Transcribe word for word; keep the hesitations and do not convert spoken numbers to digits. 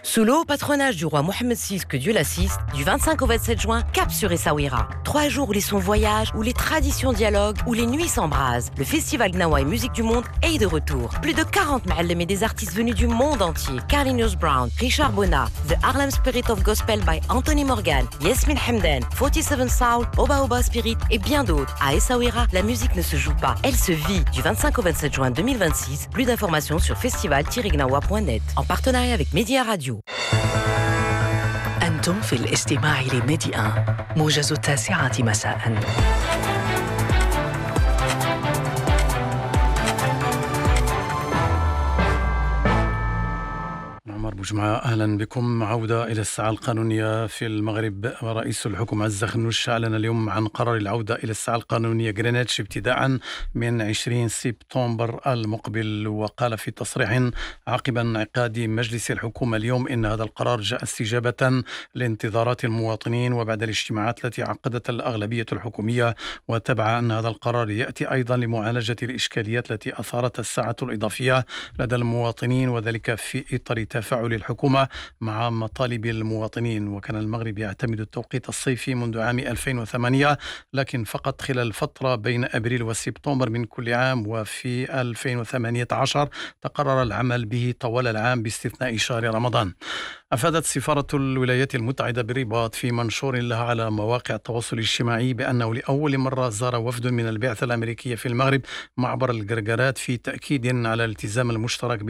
Sous le haut patronage du roi Mohammed six, que Dieu l'assiste, du vingt-cinq au vingt-sept juin, cap sur Essaouira. Trois jours où les sons voyagent, où les traditions dialoguent, où les nuits s'embrasent. Le festival Gnawa et Musique du Monde est de retour. Plus de quarante ma'allem et des artistes venus du monde entier. Carlinhos Brown, Richard Bona, The Harlem Spirit of Gospel by Anthony Morgan, Yasmin Hamdan, forty-seven Soul, Oba Oba Spirit et bien d'autres. À Essaouira, la musique ne se joue pas, elle se vit. Du vingt-cinq au vingt-sept juin deux mille vingt-six, plus d'informations sur festival tiret gnawa point net en partenariat avec Média Radio. أنتم في الاستماع لميديا موجز التاسعة مساء. عمر بوجمعة، أهلا بكم. عودة إلى الساعة القانونية في المغرب. رئيس الحكومة عزة خنوش أعلن اليوم عن قرار العودة إلى الساعة القانونية غرينتش ابتداء من عشرين سبتمبر المقبل. وقال في تصريح عقب انعقاد مجلس الحكومة اليوم إن هذا القرار جاء استجابة لانتظارات المواطنين وبعد الاجتماعات التي عقدتها الأغلبية الحكومية، وتبع أن هذا القرار يأتي أيضا لمعالجة الإشكاليات التي أثارتها الساعة الإضافية لدى المواطنين، وذلك في إطار تفاعل الحكومة مع مطالب المواطنين. وكان المغرب يعتمد التوقيت الصيفي منذ عام ألفين وثمانية، لكن فقط خلال الفترة بين أبريل وسبتمبر من كل عام، وفي ألفين وثمانية عشر تقرر العمل به طوال العام باستثناء شهر رمضان. أفادت سفارة الولايات المتحدة بالرباط في منشور لها على مواقع التواصل الاجتماعي بأنه لأول مرة زار وفد من البعثة الأمريكية في المغرب معبر القرقرات في تأكيد على الالتزام المشترك